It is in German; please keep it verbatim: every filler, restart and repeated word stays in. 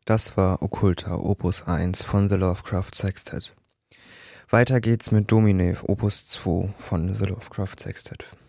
Das war Occulta, Opus eins von The Lovecraft Sextet. Weiter geht's mit Domine, Opus zwei von The Lovecraft Sextet.